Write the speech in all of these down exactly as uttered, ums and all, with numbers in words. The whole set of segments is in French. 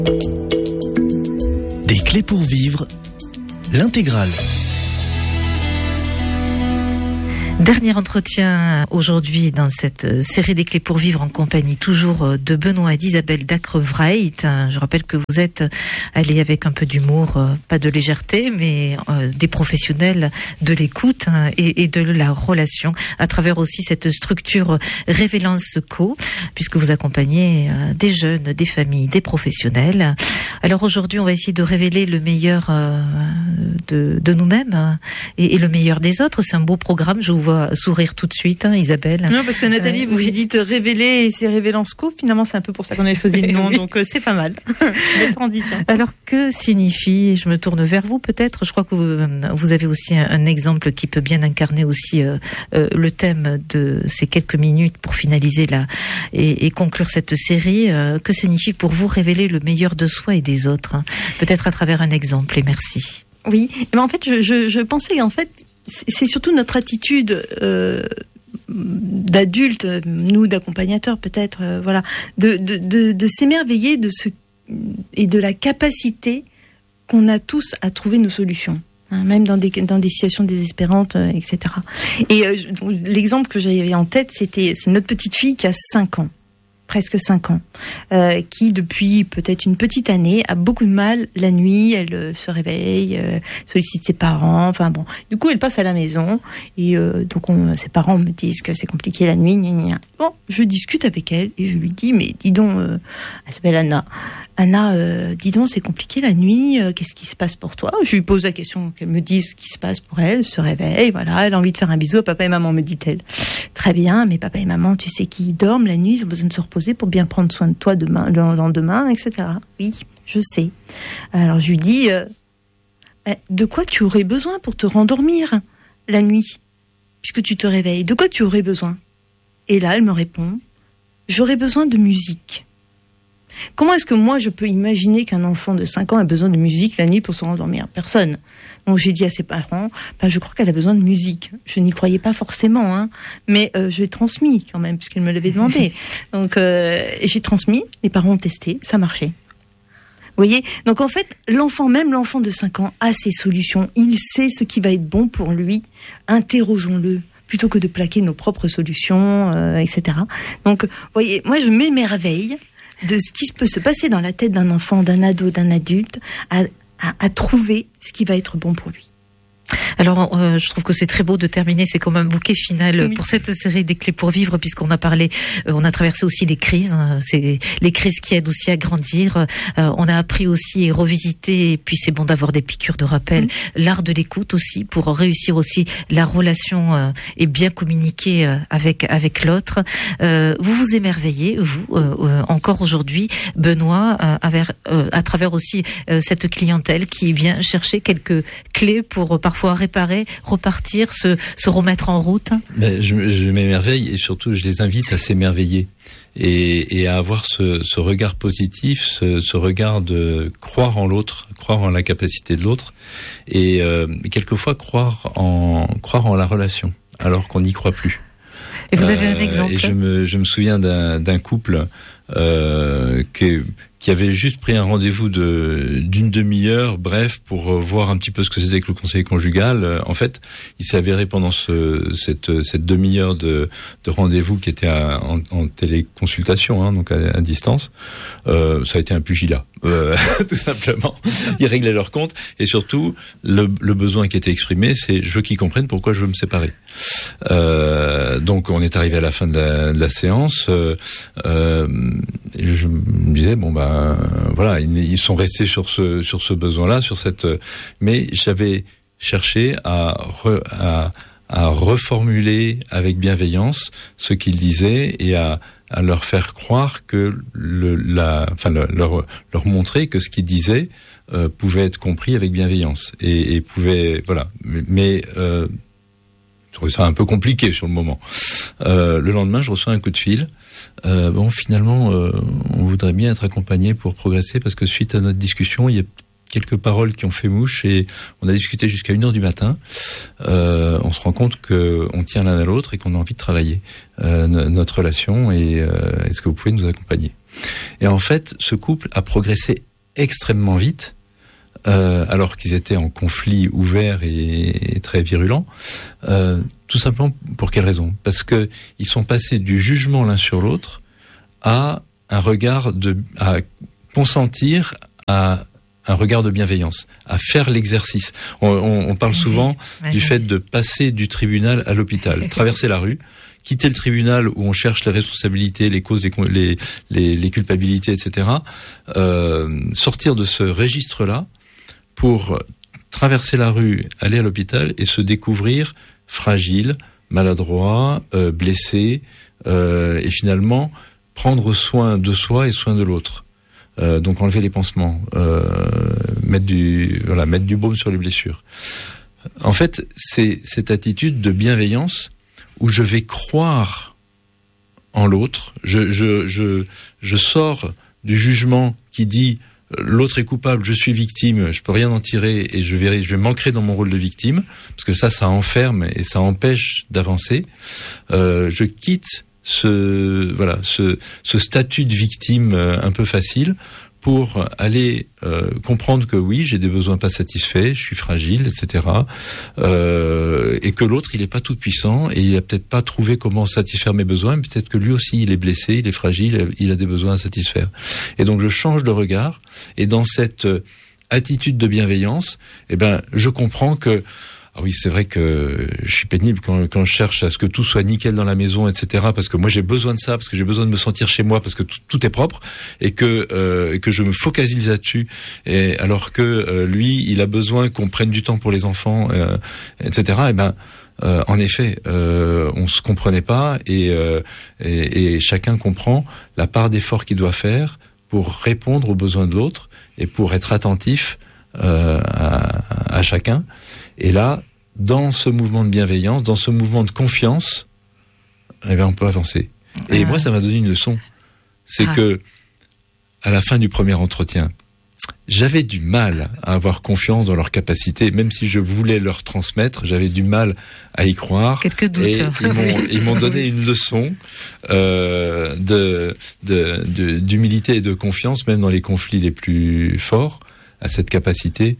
Des clés pour vivre, l'intégrale. Dernier entretien aujourd'hui dans cette série des clés pour vivre en compagnie toujours de Benoît et d'Isabelle Dacre-Wright. Je rappelle que vous êtes allés avec un peu d'humour, pas de légèreté, mais des professionnels de l'écoute et de la relation à travers aussi cette structure Révélance Co, puisque vous accompagnez des jeunes, des familles, des professionnels. Alors aujourd'hui, on va essayer de révéler le meilleur de, de nous-mêmes et, et le meilleur des autres. C'est un beau programme, je vous vois sourire tout de suite, hein, Isabelle. Non, parce que Nathalie, euh, vous oui. dites révéler et c'est Révélance Co. Finalement, c'est un peu pour ça qu'on avait choisi le nom, oui. donc euh, c'est pas mal. Belle transition. Alors, que signifie, je me tourne vers vous peut-être, je crois que vous, vous avez aussi un, un exemple qui peut bien incarner aussi euh, euh, le thème de ces quelques minutes pour finaliser la, et, et conclure cette série. Euh, que signifie pour vous révéler le meilleur de soi et des autres, hein, peut-être à travers un exemple, et merci. Oui, mais en fait, je, je, je pensais en fait, c'est surtout notre attitude euh, d'adulte, nous d'accompagnateurs peut-être, euh, voilà, de, de, de, de s'émerveiller de ce et de la capacité qu'on a tous à trouver nos solutions, hein, même dans des dans des situations désespérantes, euh, et cetera. Et euh, l'exemple que j'avais en tête, c'était c'est notre petite fille qui a cinq ans. presque cinq ans, euh, qui depuis peut-être une petite année a beaucoup de mal la nuit, elle euh, se réveille, euh, sollicite ses parents, enfin bon, du coup elle passe à la maison et euh, donc on, ses parents me disent que c'est compliqué la nuit, gna, gna. Bon, je discute avec elle et je lui dis mais dis donc, euh, elle s'appelle Anna, Anna, euh, dis donc c'est compliqué la nuit, euh, qu'est-ce qui se passe pour toi? Je lui pose la question, qu'elle me dise ce qui se passe pour elle, elle se réveille, voilà, elle a envie de faire un bisou à papa et maman, me dit-elle. Très bien, mais papa et maman, tu sais qu'ils dorment la nuit, ils ont besoin de se reposer pour bien prendre soin de toi demain, le lendemain, et cetera. Oui, je sais. Alors je lui dis, euh, de quoi tu aurais besoin pour te rendormir la nuit, puisque tu te réveilles? De quoi tu aurais besoin? Et là, elle me répond, j'aurais besoin de musique. Comment est-ce que moi, je peux imaginer qu'un enfant de cinq ans a besoin de musique la nuit pour se rendormir? Personne. Donc j'ai dit à ses parents, ben, je crois qu'elle a besoin de musique. Je n'y croyais pas forcément, hein, mais euh, je l'ai transmis quand même, puisqu'elle me l'avait demandé. Donc euh, j'ai transmis, les parents ont testé, ça marchait. Vous voyez? Donc en fait, l'enfant, même l'enfant de cinq ans, a ses solutions. Il sait ce qui va être bon pour lui. Interrogeons-le, plutôt que de plaquer nos propres solutions, euh, et cetera. Donc, vous voyez, moi je m'émerveille de ce qui peut se passer dans la tête d'un enfant, d'un ado, d'un adulte, à, à, à trouver ce qui va être bon pour lui. Alors, euh, je trouve que c'est très beau de terminer, c'est comme un bouquet final oui. pour cette série des clés pour vivre, puisqu'on a parlé, euh, on a traversé aussi les crises, hein, c'est les crises qui aident aussi à grandir. Euh, on a appris aussi et revisité, et puis c'est bon d'avoir des piqûres de rappel, mmh. l'art de l'écoute aussi pour réussir aussi la relation euh, et bien communiquer euh, avec avec l'autre. Euh, vous vous émerveillez, vous euh, euh, encore aujourd'hui, Benoît, euh, avec, euh, à travers aussi euh, cette clientèle qui vient chercher quelques clés pour euh, parfois réparer, repartir, se, se remettre en route. Ben, je, je m'émerveille et surtout je les invite à s'émerveiller et, et à avoir ce, ce regard positif, ce, ce regard de croire en l'autre, croire en la capacité de l'autre et euh, quelquefois croire en, croire en la relation alors qu'on n'y croit plus. Et vous avez euh, un exemple? Et je me, je me souviens d'un, d'un couple euh, que qui avait juste pris un rendez-vous de d'une demi-heure, bref, pour voir un petit peu ce que c'était que le conseil conjugal. En fait, il s'est avéré pendant ce, cette, cette demi-heure de, de rendez-vous qui était à, en, en téléconsultation, hein, donc à, à distance, euh, ça a été un pugilat, euh, tout simplement. Ils réglaient leur compte et surtout, le, le besoin qui était exprimé, c'est je veux qu'ils comprennent pourquoi je veux me séparer. Euh, donc, on est arrivé à la fin de la, de la séance. Euh, euh, et je me disais bon bah Euh, voilà, ils, ils sont restés sur ce sur ce besoin-là, sur cette. Mais j'avais cherché à re, à, à reformuler avec bienveillance ce qu'ils disaient et à, à leur faire croire que le la, enfin le, leur leur montrer que ce qu'ils disaient euh, pouvait être compris avec bienveillance et, et pouvait voilà. Mais, mais euh, je trouvais ça un peu compliqué sur le moment. Euh, le lendemain, je reçois un coup de fil. Euh, bon, finalement, euh, on voudrait bien être accompagné pour progresser parce que suite à notre discussion, il y a quelques paroles qui ont fait mouche et on a discuté jusqu'à une heure du matin. Euh, on se rend compte que on tient l'un à l'autre et qu'on a envie de travailler euh, n- notre relation et euh, est-ce que vous pouvez nous accompagner? Et en fait, ce couple a progressé extrêmement vite, euh, alors qu'ils étaient en conflit ouvert et, et très virulent. Euh, tout simplement pour quelle raison ? Parce que ils sont passés du jugement l'un sur l'autre à un regard de, à consentir à un regard de bienveillance, à faire l'exercice. On, on, on parle souvent oui, du oui. fait de passer du tribunal à l'hôpital, traverser la rue, quitter le tribunal où on cherche les responsabilités, les causes, les, les, les, les culpabilités, et cetera. Euh, sortir de ce registre-là pour traverser la rue, aller à l'hôpital et se découvrir fragile, maladroit, euh, blessé, euh, et finalement prendre soin de soi et soin de l'autre. Euh, donc enlever les pansements, euh, mettre du voilà, mettre du baume sur les blessures. En fait, c'est cette attitude de bienveillance où je vais croire en l'autre. Je je je je sors du jugement qui dit l'autre est coupable, je suis victime, je peux rien en tirer et je vais je vais m'ancrer dans mon rôle de victime parce que ça ça enferme et ça empêche d'avancer. Euh, je quitte ce voilà ce ce statut de victime euh, un peu facile pour aller euh, comprendre que oui, j'ai des besoins pas satisfaits, je suis fragile, et cetera. Euh, et que l'autre, il est pas tout puissant et il a peut-être pas trouvé comment satisfaire mes besoins, mais peut-être que lui aussi, il est blessé, il est fragile, il a des besoins à satisfaire. Et donc, je change de regard et dans cette attitude de bienveillance, eh ben, je comprends que ah oui, c'est vrai que je suis pénible quand, quand je cherche à ce que tout soit nickel dans la maison, et cetera. Parce que moi j'ai besoin de ça, parce que j'ai besoin de me sentir chez moi, parce que tout, tout est propre et que euh, que je me focalise là-dessus. Et alors que euh, lui, il a besoin qu'on prenne du temps pour les enfants, euh, et cetera. Et ben, euh, en effet, euh, on se comprenait pas et, euh, et et chacun comprend la part d'effort qu'il doit faire pour répondre aux besoins de l'autre et pour être attentif euh, à, à chacun. Et là, dans ce mouvement de bienveillance, dans ce mouvement de confiance, eh bien, on peut avancer. Et ah. moi, ça m'a donné une leçon. C'est ah. que, à la fin du premier entretien, j'avais du mal à avoir confiance dans leurs capacités, même si je voulais leur transmettre, j'avais du mal à y croire. Quelques doutes. Et ils m'ont, ils m'ont donné une leçon euh, de, de, de, d'humilité et de confiance, même dans les conflits les plus forts, à cette capacité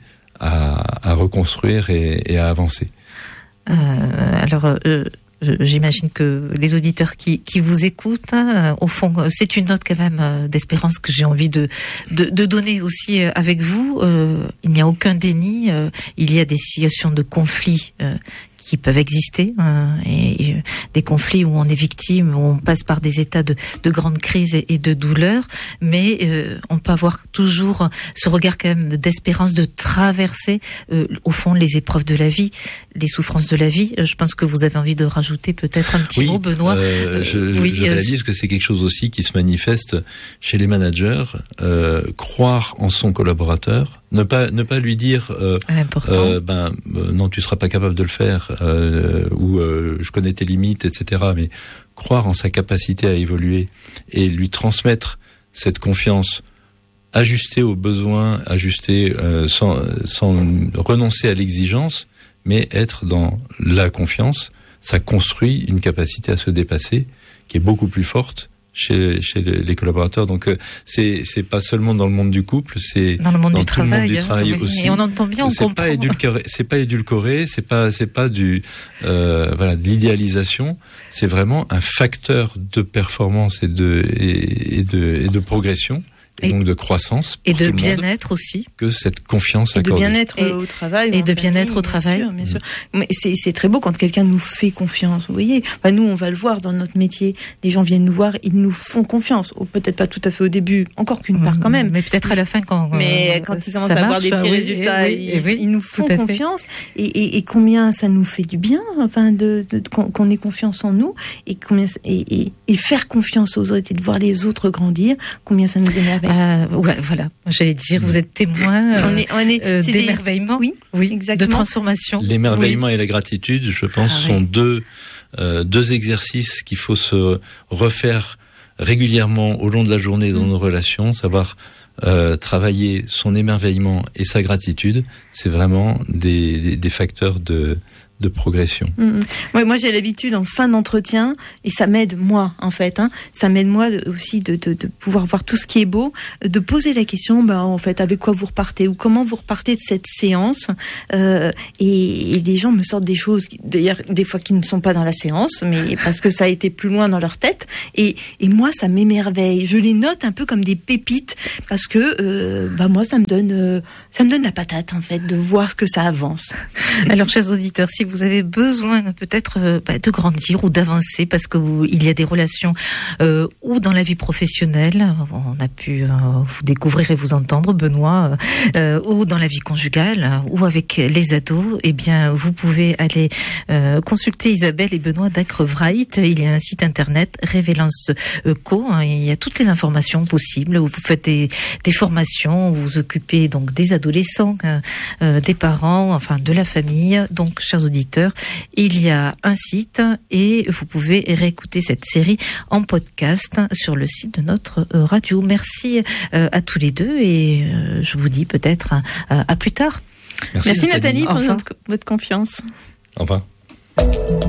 À, à reconstruire et, et à avancer. Euh, alors, euh, j'imagine que les auditeurs qui, qui vous écoutent, hein, au fond, c'est une note quand même d'espérance que j'ai envie de, de, de donner aussi avec vous. Euh, il n'y a aucun déni. Euh, il y a des situations de conflit euh, qui peuvent exister, hein, et, et des conflits où on est victime, où on passe par des états de, de grande crise et, et de douleur, mais euh, on peut avoir toujours ce regard quand même d'espérance de traverser euh, au fond les épreuves de la vie, les souffrances de la vie. Je pense que vous avez envie de rajouter peut-être un petit oui, mot, Benoît. Euh, je, euh, oui, je réalise euh, que c'est quelque chose aussi qui se manifeste chez les managers, euh, croire en son collaborateur, ne pas ne pas lui dire euh, euh, ben euh, non, tu seras pas capable de le faire. Euh, ou euh, je connais tes limites, et cetera. Mais croire en sa capacité à évoluer et lui transmettre cette confiance, ajustée aux besoins, ajustée euh, sans, sans renoncer à l'exigence, mais être dans la confiance, ça construit une capacité à se dépasser qui est beaucoup plus forte chez chez les collaborateurs. Donc euh, c'est c'est pas seulement dans le monde du couple, c'est dans le monde dans du tout travail, le monde du travail hein, aussi. Et on entend bien, on c'est comprend. Pas édulcoré, c'est pas édulcoré, c'est pas c'est pas du euh, voilà de l'idéalisation. C'est vraiment un facteur de performance et de et, et de et de progression. Et, et donc de croissance et de bien-être aussi, que cette confiance accordée. Et de bien-être et, au travail. Et de bien-être au travail. Bien sûr, bien sûr. Mais c'est, c'est très beau quand quelqu'un nous fait confiance. Vous voyez, enfin, nous on va le voir dans notre métier. Les gens viennent nous voir, ils nous font confiance. Oh, peut-être pas tout à fait au début, encore qu'une part quand même. Mais peut-être à la fin quand. Mais euh, quand ils commencent à avoir marche, des petits oui, résultats, oui, ils, oui, ils nous font confiance. Et, et, et combien ça nous fait du bien, enfin, de, de, de qu'on ait confiance en nous et combien et, et, et faire confiance aux autres et de voir les autres grandir. Combien ça nous émerveille. Euh, ouais, voilà, j'allais dire, vous êtes témoin euh, on est, on est, euh, d'émerveillement, des... oui, oui, exactement. de transformation. L'émerveillement oui. et la gratitude, je pense, ah, sont oui. deux euh, deux exercices qu'il faut se refaire régulièrement au long de la journée dans mmh. nos relations, savoir euh, travailler son émerveillement et sa gratitude. C'est vraiment des, des, des facteurs de de progression. Mmh. Ouais, moi, j'ai l'habitude en fin d'entretien, et ça m'aide moi en fait. Hein, ça m'aide moi de, aussi de, de, de pouvoir voir tout ce qui est beau, de poser la question, bah en fait, avec quoi vous repartez ou comment vous repartez de cette séance. Euh, et, et les gens me sortent des choses, d'ailleurs des fois qui ne sont pas dans la séance, mais parce que ça a été plus loin dans leur tête. Et, et moi, ça m'émerveille. Je les note un peu comme des pépites parce que euh, bah moi, ça me donne, euh, ça me donne la patate en fait de voir que ça avance. Alors, chers auditeurs, si vous avez besoin peut-être euh, bah, de grandir ou d'avancer parce que vous, il y a des relations euh, ou dans la vie professionnelle, on a pu euh, vous découvrir et vous entendre, Benoît, euh, ou dans la vie conjugale ou avec les ados, eh bien, vous pouvez aller euh, consulter Isabelle et Benoît d'Acrevright. Il y a un site internet, Révélance Co. Hein, il y a toutes les informations possibles. Où vous faites des, des formations, vous vous occupez donc des adolescents, euh, des parents, enfin de la famille. Donc, chers auditeurs, il y a un site et vous pouvez réécouter cette série en podcast sur le site de notre radio. Merci à tous les deux et je vous dis peut-être à plus tard. Merci, Merci Nathalie, Nathalie pour votre, votre confiance. Au revoir.